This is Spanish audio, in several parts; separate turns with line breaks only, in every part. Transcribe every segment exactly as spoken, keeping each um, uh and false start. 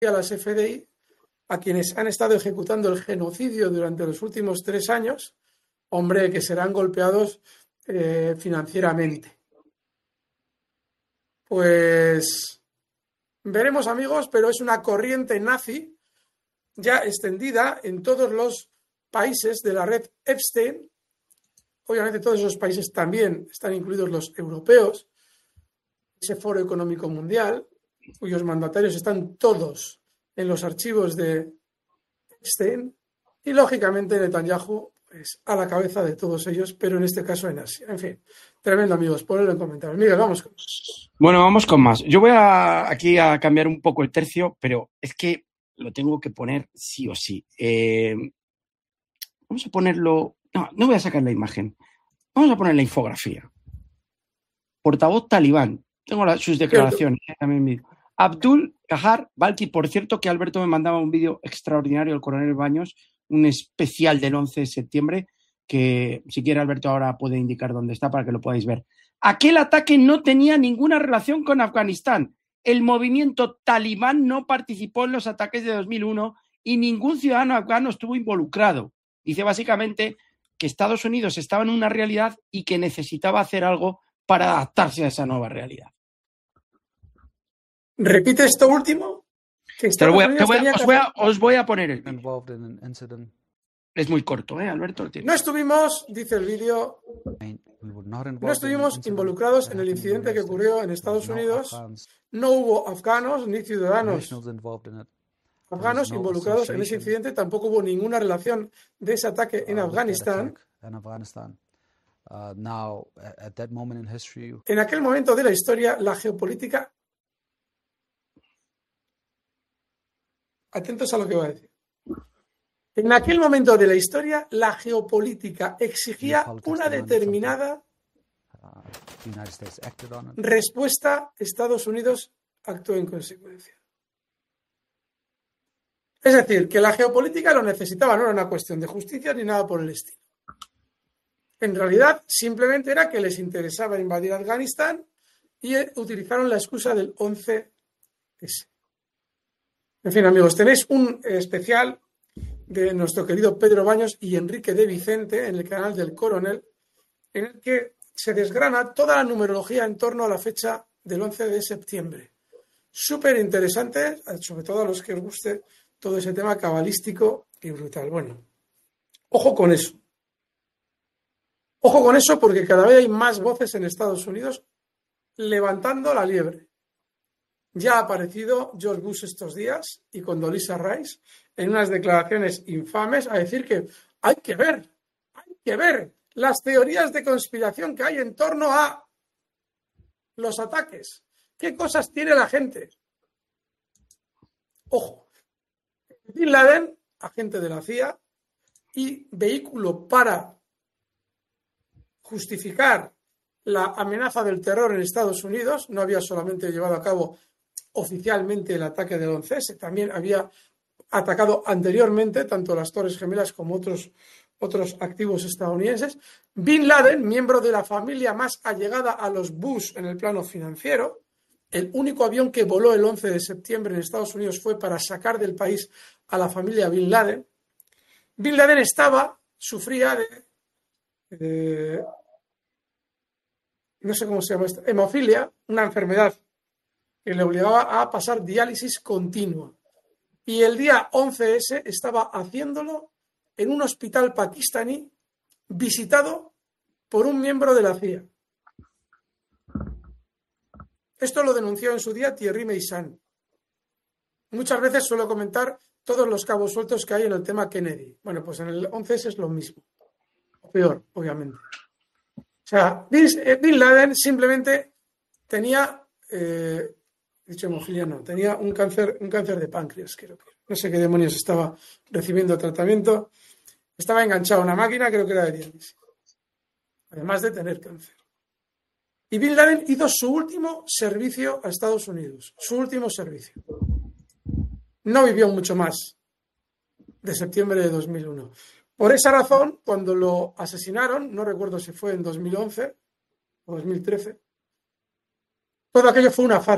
a las F D I, a quienes han estado ejecutando el genocidio durante los últimos tres años, hombre, que serán golpeados eh, financieramente. Pues veremos, amigos, pero es una corriente nazi ya extendida en todos los países de la red Epstein. Obviamente todos esos países también están incluidos los europeos, ese foro económico mundial, cuyos mandatarios están todos en los archivos de Epstein, y lógicamente Netanyahu es a la cabeza de todos ellos, pero en este caso en Asia. En fin, tremendo, amigos, ponedlo en comentarios. Miguel, vamos con más.
Bueno, vamos con más. Yo voy a, aquí a cambiar un poco el tercio, pero es que lo tengo que poner sí o sí. Eh, vamos a ponerlo... No, no voy a sacar la imagen. Vamos a poner la infografía. Portavoz talibán. Tengo la, sus declaraciones. Eh, también mi... Abdul Kahar Balki, por cierto, que Alberto me mandaba un vídeo extraordinario del coronel Baños, un especial del once de septiembre, que si quiere Alberto ahora puede indicar dónde está para que lo podáis ver. Aquel ataque no tenía ninguna relación con Afganistán. El movimiento talibán no participó en los ataques de dos mil uno y ningún ciudadano afgano estuvo involucrado. Dice básicamente que Estados Unidos estaba en una realidad y que necesitaba hacer algo para adaptarse a esa nueva realidad.
¿Repite esto último? Que
te lo voy a, te voy a, os, voy a, os voy a poner el vídeo. Es muy corto, ¿eh, Alberto?
No estuvimos, dice el vídeo, no estuvimos involucrados en el incidente que ocurrió en Estados Unidos. No hubo afganos ni ciudadanos afganos involucrados en ese incidente. Tampoco hubo ninguna relación de ese ataque en Afganistán. En aquel momento de la historia, la geopolítica... Atentos a lo que voy a decir. En aquel momento de la historia, la geopolítica exigía una determinada respuesta. Estados Unidos actuó en consecuencia. Es decir, que la geopolítica lo necesitaba, no era una cuestión de justicia ni nada por el estilo. En realidad, simplemente era que les interesaba invadir Afganistán y utilizaron la excusa del once ese. En fin, amigos, tenéis un especial de nuestro querido Pedro Baños y Enrique de Vicente en el canal del Coronel, en el que se desgrana toda la numerología en torno a la fecha del once de septiembre. Súper interesante, sobre todo a los que os guste todo ese tema cabalístico y brutal. Bueno, ojo con eso. Ojo con eso porque cada vez hay más voces en Estados Unidos levantando la liebre. Ya ha aparecido George Bush estos días y Condoleezza Rice en unas declaraciones infames a decir que hay que ver, hay que ver las teorías de conspiración que hay en torno a los ataques. ¿Qué cosas tiene la gente? Ojo, Bin Laden, agente de la C I A y vehículo para justificar la amenaza del terror en Estados Unidos, no había solamente llevado a cabo oficialmente el ataque del once ese, también había atacado anteriormente tanto las Torres Gemelas como otros, otros activos estadounidenses. Bin Laden, miembro de la familia más allegada a los Bush en el plano financiero, el único avión que voló el once de septiembre en Estados Unidos fue para sacar del país a la familia Bin Laden. Bin Laden estaba, sufría de, de no sé cómo se llama esto, hemofilia, una enfermedad que le obligaba a pasar diálisis continua. Y el día once ese estaba haciéndolo en un hospital pakistaní visitado por un miembro de la C I A. Esto lo denunció en su día Thierry Meissan. Muchas veces suelo comentar todos los cabos sueltos que hay en el tema Kennedy. Bueno, pues en el once ese es lo mismo. O peor, obviamente. O sea, Bin Laden simplemente tenía... Eh, dicho hemofilia no, tenía un cáncer, un cáncer de páncreas, creo que. No sé qué demonios estaba recibiendo tratamiento. Estaba enganchado a una máquina, creo que era de diálisis. Además de tener cáncer. Y Bin Laden hizo su último servicio a Estados Unidos. Su último servicio. No vivió mucho más de septiembre de dos mil uno. Por esa razón, cuando lo asesinaron, no recuerdo si fue en dos mil once o dos mil trece, todo aquello fue una farsa.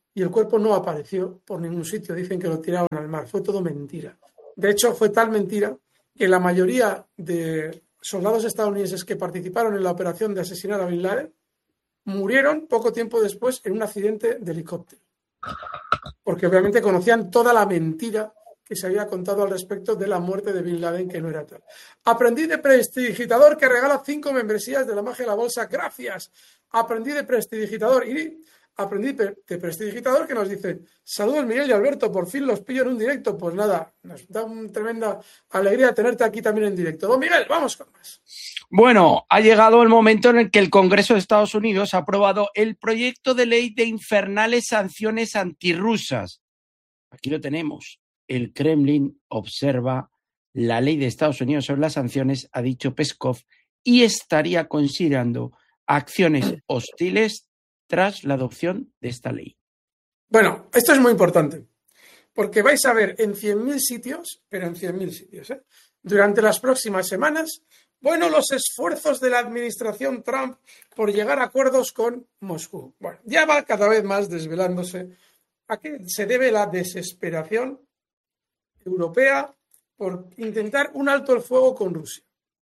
y el cuerpo no apareció por ningún sitio. Dicen que lo tiraron al mar. Fue todo mentira. De hecho, fue tal mentira que la mayoría de soldados estadounidenses que participaron en la operación de asesinar a Bin Laden murieron poco tiempo después en un accidente de helicóptero. Porque obviamente conocían toda la mentira que se había contado al respecto de la muerte de Bin Laden, que no era tal. Aprendí de Prestidigitador, que regala cinco membresías de la magia de la bolsa. Gracias. Aprendí de Prestidigitador. Y aprendí de Prestidigitador, que nos dice: saludos Miguel y Alberto, por fin los pillo en un directo. Pues nada, nos da una tremenda alegría tenerte aquí también en directo. Don Miguel, vamos con más.
Bueno, ha llegado el momento en el que el Congreso de Estados Unidos ha aprobado el proyecto de ley de infernales sanciones antirrusas. Aquí lo tenemos. El Kremlin observa la ley de Estados Unidos sobre las sanciones, ha dicho Peskov, y estaría considerando acciones hostiles tras la adopción de esta ley.
Bueno, esto es muy importante, porque vais a ver en cien mil sitios, pero en cien mil sitios, ¿eh? durante las próximas semanas, bueno, los esfuerzos de la administración Trump por llegar a acuerdos con Moscú. Bueno, ya va cada vez más desvelándose a qué se debe la desesperación europea por intentar un alto el fuego con Rusia.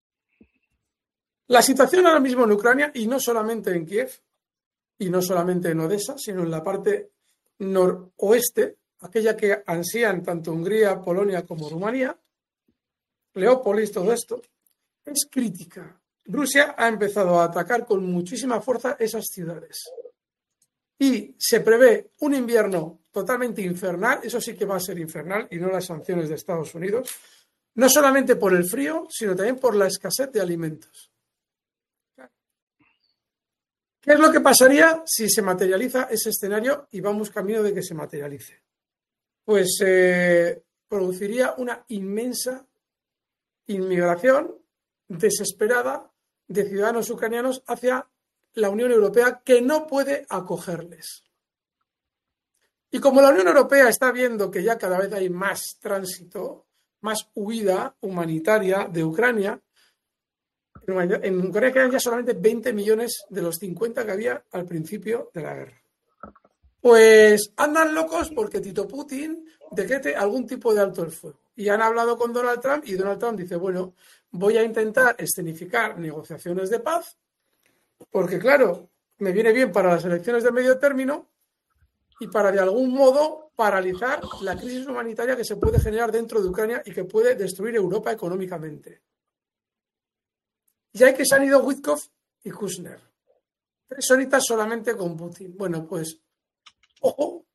La situación ahora mismo en Ucrania, y no solamente en Kiev, y no solamente en Odessa, sino en la parte noroeste, aquella que ansían tanto Hungría, Polonia como Rumanía, Leópolis, todo esto, es crítica. Rusia ha empezado a atacar con muchísima fuerza esas ciudades. Y se prevé un invierno totalmente infernal, eso sí que va a ser infernal, y no las sanciones de Estados Unidos, no solamente por el frío, sino también por la escasez de alimentos. ¿Qué es lo que pasaría si se materializa ese escenario y vamos camino de que se materialice? Pues eh, produciría una inmensa inmigración desesperada de ciudadanos ucranianos hacia la Unión Europea, que no puede acogerles. Y como la Unión Europea está viendo que ya cada vez hay más tránsito, más huida humanitaria de Ucrania, en Ucrania quedan ya solamente veinte millones de los cincuenta que había al principio de la guerra. Pues andan locos porque Tito Putin decrete algún tipo de alto el fuego. Y han hablado con Donald Trump y Donald Trump dice, bueno, voy a intentar escenificar negociaciones de paz porque, claro, me viene bien para las elecciones de medio término y para, de algún modo, paralizar la crisis humanitaria que se puede generar dentro de Ucrania y que puede destruir Europa económicamente. Y hay que se han ido Witkoff y Kushner. Tres horitas solamente con Putin. Bueno, pues, ojo,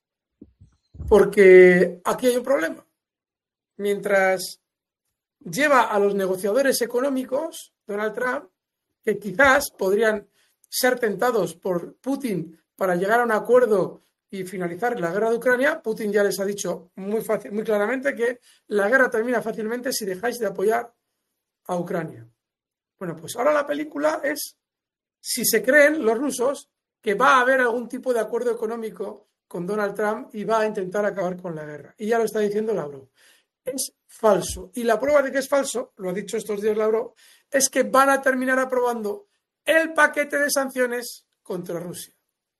porque aquí hay un problema. Mientras lleva a los negociadores económicos, Donald Trump, que quizás podrían ser tentados por Putin para llegar a un acuerdo y finalizar la guerra de Ucrania, Putin ya les ha dicho muy, fácil, muy claramente que la guerra termina fácilmente si dejáis de apoyar a Ucrania. Bueno, pues ahora la película es si se creen los rusos que va a haber algún tipo de acuerdo económico con Donald Trump y va a intentar acabar con la guerra. Y ya lo está diciendo Lavrov. Es falso. Y la prueba de que es falso, lo ha dicho estos días Lavrov, es que van a terminar aprobando el paquete de sanciones contra Rusia.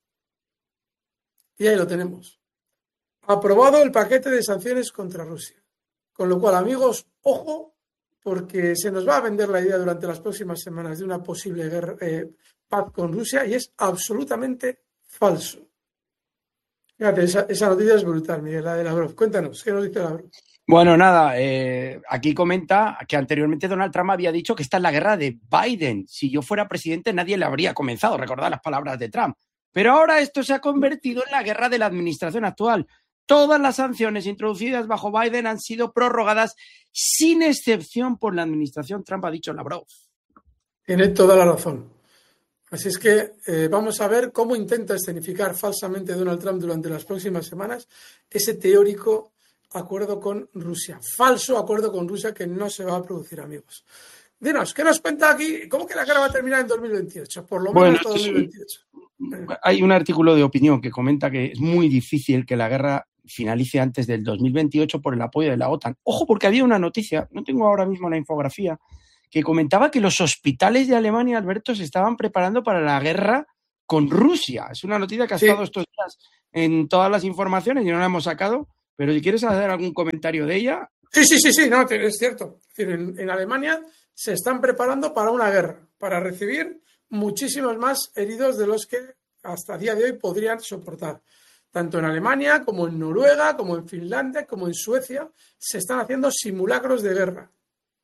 Y ahí lo tenemos. Aprobado el paquete de sanciones contra Rusia. Con lo cual, amigos, ojo, porque se nos va a vender la idea durante las próximas semanas de una posible guerra, eh, paz con Rusia y es absolutamente falso. Fíjate, esa, esa noticia es brutal, Miguel, la de Lavrov. Cuéntanos, ¿qué nos dice Lavrov?
Bueno, nada, eh, aquí comenta que anteriormente Donald Trump había dicho que esta es la guerra de Biden. Si yo fuera presidente nadie la habría comenzado, recordad las palabras de Trump. Pero ahora esto se ha convertido en la guerra de la administración actual. Todas las sanciones introducidas bajo Biden han sido prorrogadas sin excepción por la administración Trump, ha dicho Lavrov.
Tiene toda la razón. Así es que eh, vamos a ver cómo intenta escenificar falsamente Donald Trump durante las próximas semanas ese teórico acuerdo con Rusia. Falso acuerdo con Rusia que no se va a producir, amigos. Dinos, ¿qué nos cuenta aquí? ¿Cómo que la guerra va a terminar en dos mil veintiocho? Por lo menos
bueno,
hasta dos mil veintiocho.
Hay un artículo de opinión que comenta que es muy difícil que la guerra finalice antes del dos mil veintiocho por el apoyo de la OTAN. Ojo, porque había una noticia, no tengo ahora mismo la infografía, que comentaba que los hospitales de Alemania, Alberto, se estaban preparando para la guerra con Rusia. Es una noticia que ha
Sí.
estado estos días en todas las informaciones y no la hemos sacado, pero si quieres hacer algún comentario de ella.
Sí, sí, sí, sí, no, es cierto. Es decir, en, en Alemania se están preparando para una guerra, para recibir muchísimos más heridos de los que hasta el día de hoy podrían soportar. Tanto en Alemania como en Noruega, como en Finlandia, como en Suecia, se están haciendo simulacros de guerra.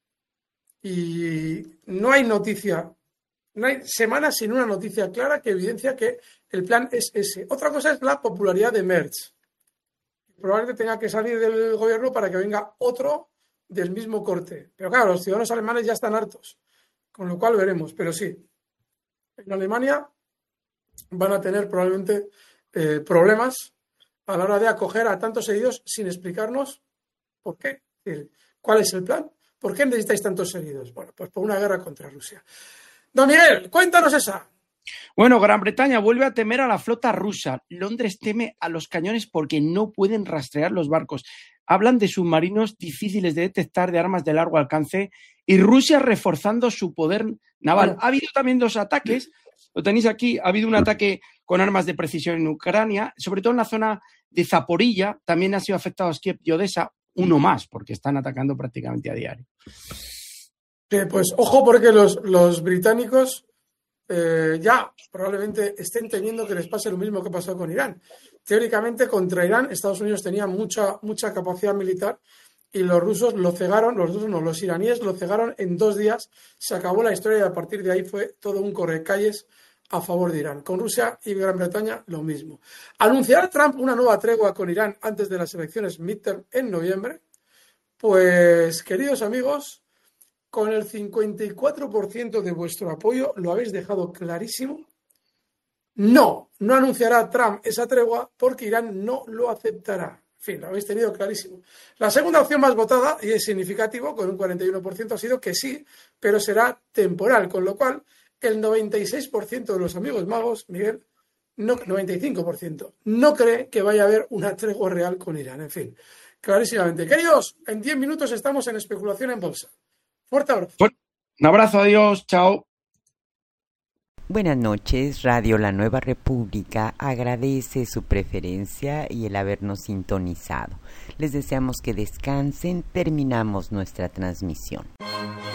Y no hay noticia, no hay semana sin una noticia clara que evidencia que el plan es ese. Otra cosa es la popularidad de Merz. Probablemente tenga que salir del gobierno para que venga otro del mismo corte. Pero claro, los ciudadanos alemanes ya están hartos, con lo cual veremos. Pero sí, en Alemania van a tener probablemente eh, problemas a la hora de acoger a tantos heridos sin explicarnos por qué. Es decir, ¿cuál es el plan? ¿Por qué necesitáis tantos heridos? Bueno, pues por una guerra contra Rusia. Don Miguel, cuéntanos esa.
Bueno, Gran Bretaña vuelve a temer a la flota rusa. Londres teme a los cañones porque no pueden rastrear los barcos. Hablan de submarinos difíciles de detectar, de armas de largo alcance, y Rusia reforzando su poder naval.
Bueno.
Ha habido también dos ataques, lo tenéis aquí, ha habido un ataque con armas de precisión en Ucrania, sobre todo en la zona de Zaporilla, también han sido afectados Kiev y Odessa, uno más, porque están atacando prácticamente a diario.
Eh, pues ojo, porque los, los británicos eh, ya probablemente estén temiendo que les pase lo mismo que pasó con Irán. Teóricamente, contra Irán, Estados Unidos tenía mucha, mucha capacidad militar y los rusos lo cegaron, los rusos no, los iraníes lo cegaron en dos días, se acabó la historia y a partir de ahí fue todo un correcalles a favor de Irán. Con Rusia y Gran Bretaña lo mismo. ¿Anunciará Trump una nueva tregua con Irán antes de las elecciones midterm en noviembre? Pues, queridos amigos, con el cincuenta y cuatro por ciento de vuestro apoyo lo habéis dejado clarísimo. No, no anunciará Trump esa tregua porque Irán no lo aceptará. En fin, lo habéis tenido clarísimo. La segunda opción más votada, y es significativo, con un cuarenta y uno por ciento, ha sido que sí, pero será temporal, con lo cual el noventa y seis por ciento de los amigos magos, Miguel, no, noventa y cinco por ciento, no cree que vaya a haber una tregua real con Irán. En fin, clarísimamente. Queridos, en diez minutos estamos en especulación en bolsa. Fuerte abrazo.
Un abrazo, adiós, chao.
Buenas noches, Radio La Nueva República agradece su preferencia y el habernos sintonizado. Les deseamos que descansen, terminamos nuestra transmisión.